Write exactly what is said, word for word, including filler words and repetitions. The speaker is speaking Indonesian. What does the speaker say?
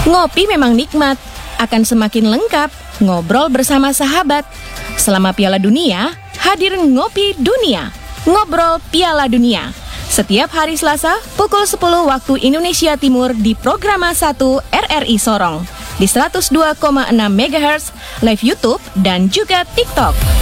Ngopi memang nikmat, akan semakin lengkap ngobrol bersama sahabat. Selama Piala Dunia, hadir Ngopi Dunia, Ngobrol Piala Dunia. Setiap hari Selasa pukul sepuluh waktu Indonesia Timur di Programa satu R R I Sorong di seratus dua koma enam megahertz, live YouTube dan juga TikTok.